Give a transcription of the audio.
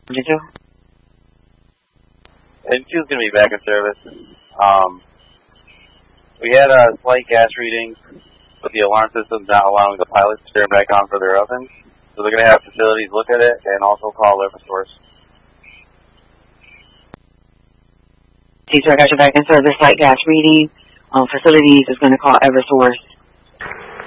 And she was going to be back in service. We had slight gas readings, but the alarm system's not allowing the pilots to turn back on for their ovens. So they're going to have facilities look at it and also call Eversource. Teacher, I got you back in service. Slight gas reading. Facilities is going to call Eversource